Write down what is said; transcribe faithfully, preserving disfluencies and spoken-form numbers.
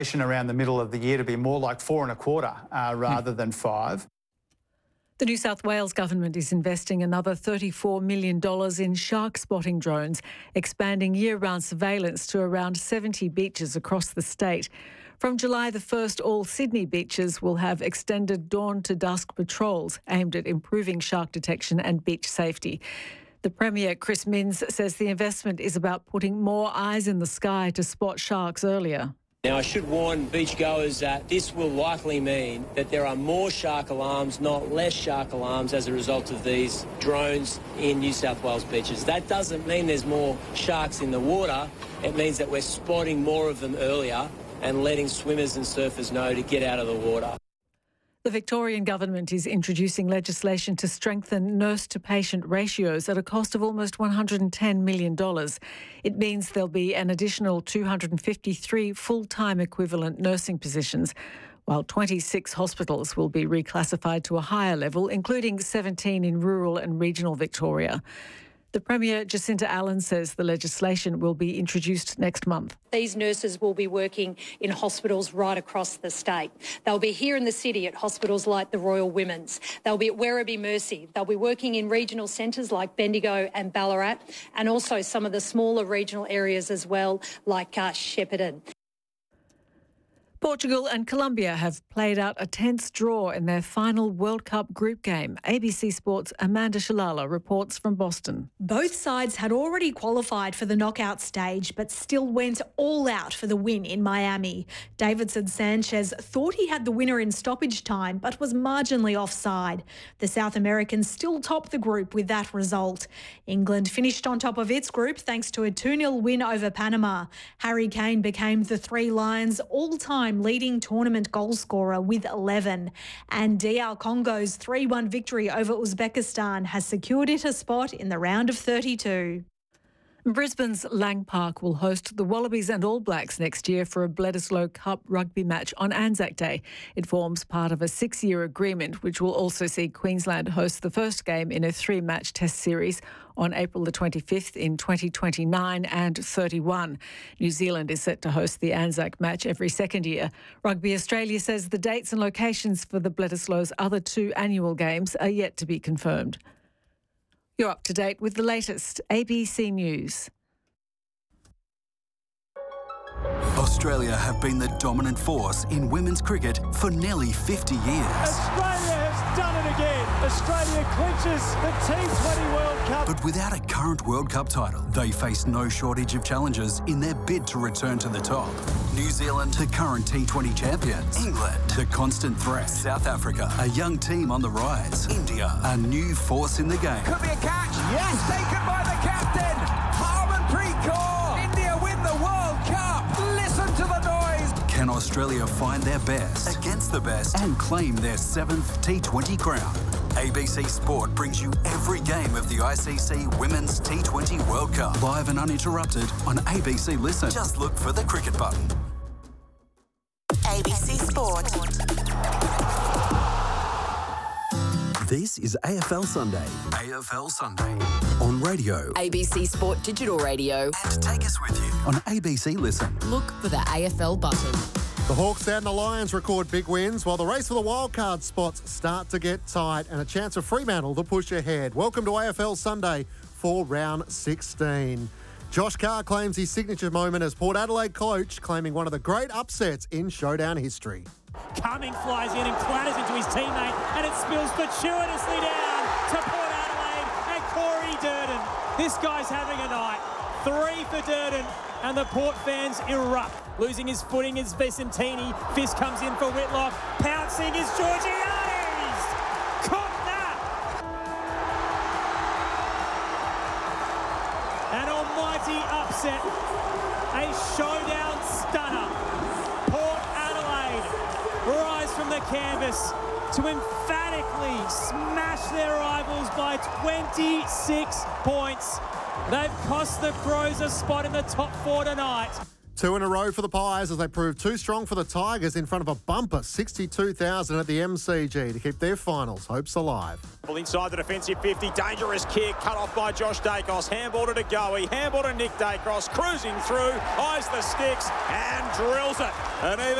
around the middle of the year to be more like four and a quarter uh, rather than five. The New South Wales government is investing another thirty-four million dollars in shark spotting drones, expanding year-round surveillance to around seventy beaches across the state. From July the first, all Sydney beaches will have extended dawn to dusk patrols aimed at improving shark detection and beach safety. The Premier, Chris Minns, says the investment is about putting more eyes in the sky to spot sharks earlier. Now, I should warn beachgoers that this will likely mean that there are more shark alarms, not less shark alarms, as a result of these drones in New South Wales beaches. That doesn't mean there's more sharks in the water. It means that we're spotting more of them earlier and letting swimmers and surfers know to get out of the water. The Victorian government is introducing legislation to strengthen nurse-to-patient ratios at a cost of almost one hundred ten million dollars. It means there'll be an additional two hundred fifty-three full-time equivalent nursing positions, while twenty-six hospitals will be reclassified to a higher level, including seventeen in rural and regional Victoria. The Premier, Jacinta Allen, says the legislation will be introduced next month. These nurses will be working in hospitals right across the state. They'll be here in the city at hospitals like the Royal Women's. They'll be at Werribee Mercy. They'll be working in regional centres like Bendigo and Ballarat, and also some of the smaller regional areas as well, like uh, Shepparton. Portugal and Colombia have played out a tense draw in their final World Cup group game. A B C Sports' Amanda Shalala reports from Boston. Both sides had already qualified for the knockout stage, but still went all out for the win in Miami. Davinson Sanchez thought he had the winner in stoppage time, but was marginally offside. The South Americans still top the group with that result. England finished on top of its group thanks to a two nil win over Panama. Harry Kane became the Three Lions' all-time leading tournament goal scorer with eleven. And D R Congo's three one victory over Uzbekistan has secured it a spot in the round of thirty-two. Brisbane's Lang Park will host the Wallabies and All Blacks next year for a Bledisloe Cup rugby match on Anzac Day. It forms part of a six-year agreement which will also see Queensland host the first game in a three-match test series on April the twenty-fifth in twenty twenty-nine and thirty-one. New Zealand is set to host the Anzac match every second year. Rugby Australia says the dates and locations for the Bledisloe's other two annual games are yet to be confirmed. You're up to date with the latest A B C News. Australia have been the dominant force in women's cricket for nearly fifty years. Australia has done it again. Australia clinches the T twenty World Cup. But without a current World Cup title, they face no shortage of challenges in their bid to return to the top. New Zealand, the current T twenty champions. England, the constant threat. South Africa, a young team on the rise. India, a new force in the game. Could be a catch. Yes, taken by the captain. Harmanpreet Kaur. India win the World Cup. Listen to the noise. Can Australia find their best against the best and claim their seventh T twenty crown? A B C Sport brings you every game of the I C C Women's T twenty World Cup. Live and uninterrupted on A B C Listen. Just look for the cricket button. A B C Sport. This is A F L Sunday. A F L Sunday. On radio. A B C Sport Digital Radio. And take us with you on A B C Listen. Look for the A F L button. The Hawks and the Lions record big wins while the race for the wildcard spots start to get tight and a chance of Fremantle to push ahead. Welcome to A F L Sunday for round sixteen. Josh Carr claims his signature moment as Port Adelaide coach, claiming one of the great upsets in showdown history. Cumming flies in and clatters into his teammate, and it spills fortuitously down to Port Adelaide and Corey Durden. This guy's having a night. Three for Durden, and the Port fans erupt. Losing his footing is Vicentini. Fist comes in for Whitlock. Pouncing is Georgiades. Cook that! An almighty upset. A showdown stunner. Port Adelaide rise from the canvas to emphatically smash their rivals by twenty-six points. They've cost the Crows a spot in the top four tonight. Two in a row for the Pies as they proved too strong for the Tigers in front of a bumper sixty-two thousand at the M C G to keep their finals hopes alive. Inside the defensive fifty, dangerous kick, cut off by Josh Dacos, handball to Goey, handball to Nick Dacos, cruising through, eyes the sticks and drills it. And even